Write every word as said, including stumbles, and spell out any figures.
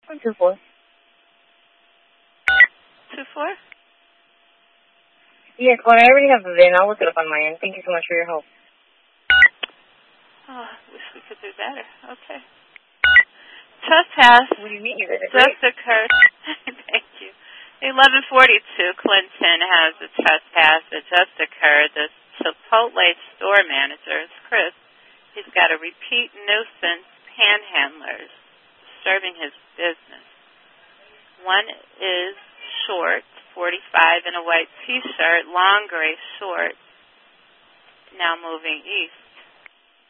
One two four. Two four? Yes, well, I already have the V I N. I'll look it up on my end. Thank you so much for your help. Oh, I wish we could do better. Okay. Trespass What do you mean? You guys are just great. occurred. Thank you. eleven forty-two Clinton has a trespass that just occurred. The Chipotle store manager is Chris. He's got a repeat nuisance panhandlers disturbing his business. One is short, forty-five, in a white T-shirt, long gray shorts, now moving east.